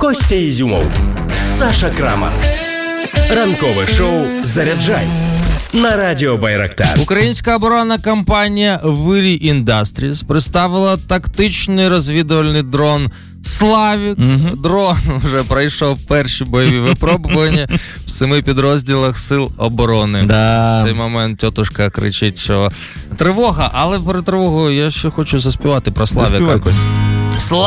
Костя Ізюмов, Саша Крамар. Ранкове шоу «Заряджай» на радіо Байрактар. Українська оборонна компанія Вирій Індастріс представила тактичний розвідувальний дрон «Славік». Дрон вже пройшов перші бойові випробування в 7 підрозділах Сил оборони. В цей момент тітушка кричить, що тривога, але перед тривогою я ще хочу заспівати про Славіка.